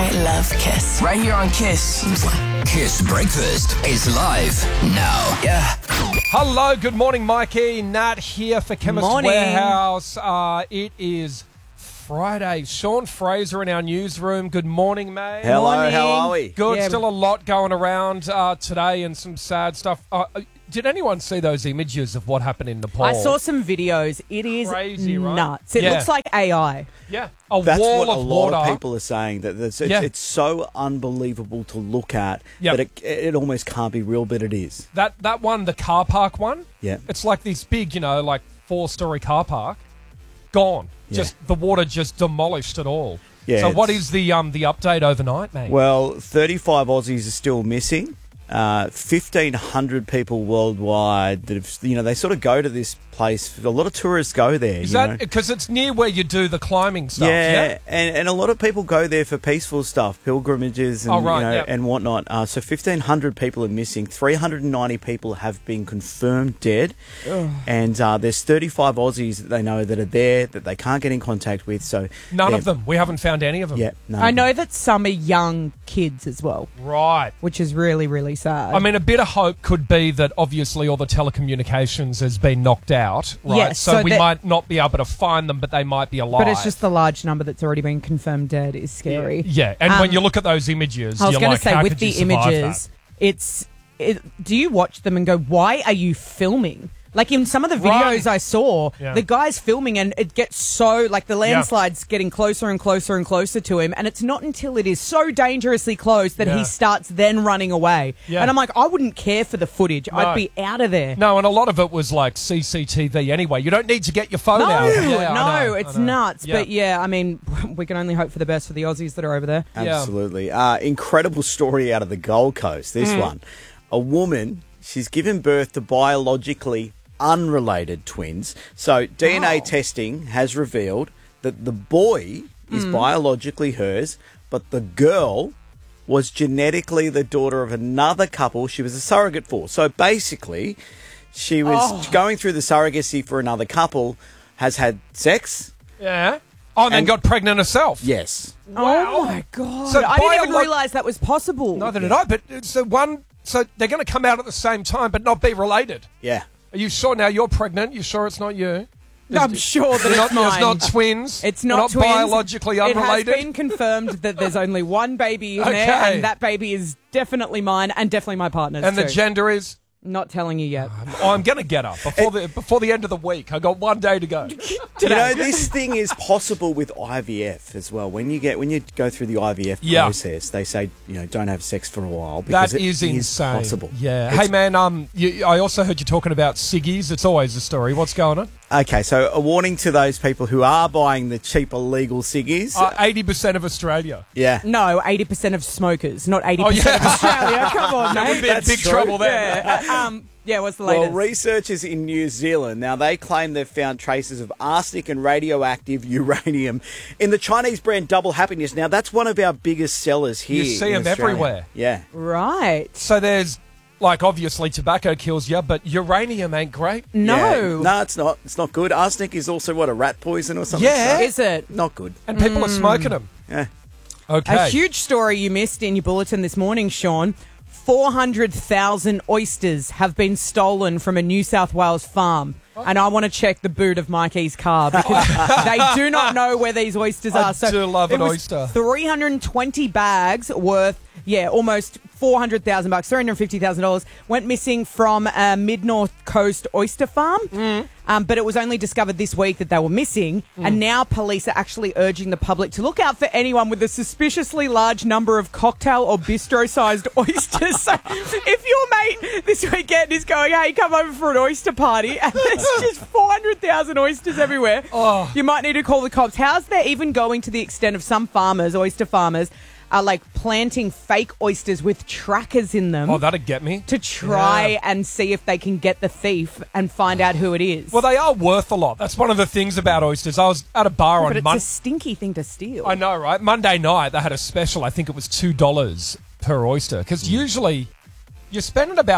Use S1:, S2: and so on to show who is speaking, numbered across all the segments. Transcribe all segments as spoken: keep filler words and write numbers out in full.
S1: I love Kiss.
S2: Right here on Kiss.
S3: Kiss Breakfast is live now.
S2: Yeah.
S4: Hello, good morning, Mikey. Nat here for Chemist
S5: Morning.
S4: Warehouse. Uh, it is Friday. Sean Fraser in our newsroom. Good morning, mate.
S6: Hello,
S5: Morning.
S6: how are we?
S4: Good.
S5: Yeah.
S4: Still a lot going around uh, today and some sad stuff. Uh, did anyone see those images of what happened in Nepal?
S5: I saw some videos. It is
S4: Crazy, right?
S5: nuts. It
S4: Yeah.
S5: looks like A I.
S4: Yeah, a
S6: That's
S4: wall
S6: what a
S4: of
S6: lot
S4: water.
S6: of people are saying. That it's, it's,
S4: Yeah.
S6: it's so unbelievable to look at
S4: Yep.
S6: that it, it almost can't be real, but it is.
S4: That that one, the car park one.
S6: Yeah.
S4: It's like this big, you know, like four-story car park. Gone.
S6: Yeah.
S4: Just the water just demolished it all.
S6: Yeah,
S4: So what
S6: it's-
S4: is the um the update overnight, mate?
S6: Well, thirty-five Aussies are still missing. Uh, fifteen hundred people worldwide that have, you know, they sort of go to this place. A lot of tourists go there.
S4: Is
S6: you know.
S4: that because it's near where you do the climbing stuff?
S6: Yeah,
S4: Yeah.
S6: and, and a lot of people go there for peaceful stuff, pilgrimages and
S4: Oh, right,
S6: you know,
S4: yep.
S6: and whatnot. Uh, so fifteen hundred people are missing. three hundred ninety people have been confirmed dead, and uh, there's thirty-five Aussies that they know that are there that they can't get in contact with. So
S4: None
S6: yeah,
S4: of them. We haven't found any of them.
S6: Yeah, none
S5: I
S6: of
S5: know
S6: them.
S5: that some are young kids as well,
S4: Right.
S5: which is really, really sad.
S4: I mean, a bit of hope could be that obviously all the telecommunications has been knocked out, right?
S5: Yes,
S4: so,
S5: so
S4: we
S5: that-
S4: might not be able to find them, but they might be alive.
S5: but it's just the large number that's already been confirmed dead is scary.
S4: Yeah, and when
S5: Um,
S4: you look at those images,
S5: I was
S4: you're
S5: going
S4: like,
S5: to say,
S4: how
S5: with
S4: could
S5: the
S4: you survive
S5: images,
S4: that?
S5: it's. It, do you watch them and go, why are you filming? Like in some of the videos
S4: Right.
S5: I saw,
S4: Yeah.
S5: the guy's filming and it gets so, like the landslide's getting closer and closer and closer to him. And it's not until it is so dangerously close that
S4: Yeah.
S5: he starts then running away.
S4: Yeah.
S5: And I'm like, I wouldn't care for the footage.
S4: No.
S5: I'd be out of there.
S4: No, and a lot of it was like C C T V anyway. You don't need to get your phone
S5: No,
S4: out. Yeah, I
S5: no,
S4: know,
S5: it's
S4: I know.
S5: nuts.
S4: Yeah.
S5: But yeah, I mean, we can only hope for the best for the Aussies that are over there.
S4: Yeah.
S6: Absolutely. Uh, incredible story out of the Gold Coast, this
S4: Mm.
S6: one. A woman, she's given birth to biologically unrelated twins. So D N A
S5: Oh.
S6: testing has revealed that the boy is
S5: Mm.
S6: biologically hers, but the girl was genetically the daughter of another couple she was a surrogate for. So basically, she was
S5: Oh.
S6: going through the surrogacy for another couple, has had sex.
S4: Yeah. Oh, and then
S6: And-
S4: got pregnant herself.
S6: Yes.
S5: Oh my God.
S4: So
S5: I didn't even
S4: biolo-
S5: realise that was possible.
S4: Neither did I, but so one, so they're going to come out at the same time, but not be related.
S6: Yeah.
S4: Are you sure now you're pregnant? You sure it's not you?
S5: I'm sure that
S4: They're
S5: it's
S4: not,
S5: mine.
S4: It's not twins.
S5: It's
S4: They're
S5: not,
S4: not
S5: twins.
S4: biologically unrelated.
S5: It has been confirmed that there's only one baby in there,
S4: Okay.
S5: and that baby is definitely mine and definitely my partner's
S4: and the
S5: too.
S4: gender is.
S5: Not telling you yet.
S4: Oh, I'm going to get up before the before the end of the week. I got one day to go.
S6: You know, this thing is possible with I V F as well. When you get when you go through the I V F
S4: Yeah.
S6: process, they say, you know, don't have sex for a while because
S4: That
S6: it
S4: is insane.
S6: possible.
S4: Yeah.
S6: It's-
S4: Hey man, um, you, I also heard you talking about ciggies. It's always a story. What's going on?
S6: Okay, so a warning to those people who are buying the cheap illegal ciggies.
S4: Uh, Eighty percent of Australia.
S6: yeah.
S5: No, eighty percent of smokers, not eighty percent
S4: Oh, yeah.
S5: of Australia. Come on,
S4: That would
S5: mate.
S4: be in
S6: That's
S4: big
S6: true.
S4: trouble there.
S5: Yeah. um, yeah, what's the
S6: Well,
S5: latest?
S6: researchers in New Zealand, now they claim they've found traces of arsenic and radioactive uranium in the Chinese brand Double Happiness. Now, that's one of our biggest sellers here.
S4: You see
S6: in
S4: 'em
S6: Australia.
S4: everywhere.
S6: Yeah.
S5: right.
S4: So there's, like, obviously tobacco kills you, but uranium ain't great.
S5: No.
S6: Yeah. No, it's not. It's not good. Arsenic is also, what, a rat poison or something?
S4: Yeah.
S6: So-
S5: Is it?
S6: Not good.
S4: And people are smoking them.
S6: Yeah.
S4: Okay.
S5: A huge story you missed in your bulletin this morning, Sean. four hundred thousand oysters have been stolen from a New South Wales farm. And I want to check the boot of Mikey's car because they do not know where these oysters
S4: I
S5: are. So
S4: do love
S5: it
S4: an
S5: was
S4: oyster.
S5: three hundred twenty bags worth, yeah, almost four hundred thousand bucks, three hundred fifty thousand dollars went missing from a mid-north coast oyster farm.
S4: Mm.
S5: Um, but it was only discovered this week that they were missing.
S4: Mm.
S5: And now police are actually urging the public to look out for anyone with a suspiciously large number of cocktail or bistro-sized oysters. So if your mate this weekend is going, hey, come over for an oyster party, and there's just four hundred thousand oysters everywhere,
S4: Oh.
S5: you might need to call the cops. How's there even going to the extent of some farmers, oyster farmers, are like planting fake oysters with trackers in them
S4: Oh, that'd get me.
S5: to try
S4: Yeah.
S5: and see if they can get the thief and find out who it is?
S4: Well, they are worth a lot. That's one of the things about oysters. I was at a bar
S5: but
S4: on
S5: it's
S4: Monday.
S5: a stinky thing to steal.
S4: I know, right? Monday night, they had a special. I think it was two dollars per oyster. Because usually you're spending about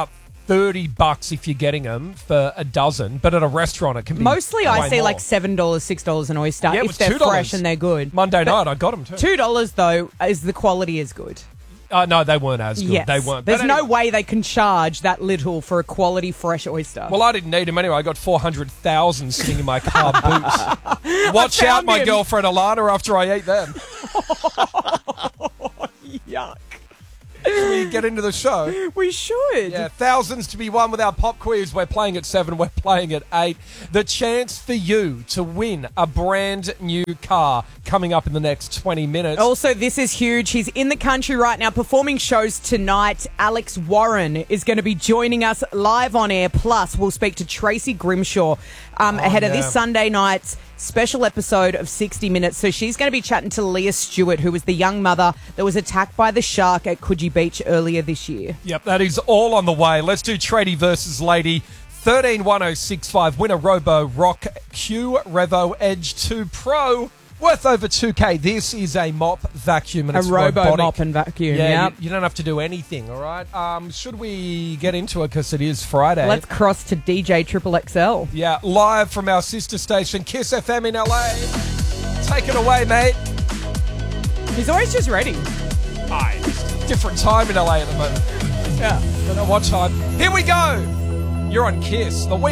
S4: thirty bucks if you're getting them for a dozen, but at a restaurant it can be
S5: Mostly I
S4: way
S5: see
S4: more.
S5: like seven dollars, six dollars an oyster
S4: Yeah, it
S5: if
S4: was
S5: they're
S4: two dollars.
S5: fresh and they're good.
S4: Monday
S5: But
S4: night, I got them too.
S5: two dollars though, is the quality as good?
S4: Uh, no, they weren't as good.
S5: Yes.
S4: They weren't.
S5: There's
S4: But
S5: no
S4: anyway-
S5: way they can charge that little for a quality fresh oyster.
S4: Well, I didn't need them anyway. I got four hundred thousand sitting in my car boots. Watch out,
S5: found
S4: my
S5: him.
S4: girlfriend Alana, after I eat them.
S5: Yuck.
S4: Should we get into the show?
S5: We should.
S4: Yeah, thousands to be won with our pop quiz. We're playing at seven, we're playing at eight. The chance for you to win a brand new car coming up in the next twenty minutes.
S5: Also, this is huge. He's in the country right now performing shows tonight. Alex Warren is going to be joining us live on air. Plus, we'll speak to Tracy Grimshaw um, ahead of
S4: yeah.
S5: this Sunday night's special episode of sixty minutes. So she's going to be chatting to Leah Stewart, who was the young mother that was attacked by the shark at Coogee Beach earlier this year.
S4: Yep, that is all on the way. Let's do Tradie versus Lady. thirteen one oh six five. Winner Robo Rock Q Revo Edge two Pro. Worth over two K. This is a mop vacuum and
S5: A
S4: it's
S5: robo
S4: robotic.
S5: mop and vacuum.
S4: Yeah,
S5: Yep.
S4: you, you don't have to do anything, all right? Um, should we get into it because it is Friday?
S5: Let's cross to D J Triple X L.
S4: Yeah, live from our sister station, Kiss F M in L A. Take it away, mate.
S5: He's always just ready.
S4: Aye, it's a different time in L A at the moment.
S5: Yeah.
S4: Don't know what time. Here we go. You're on Kiss. The week.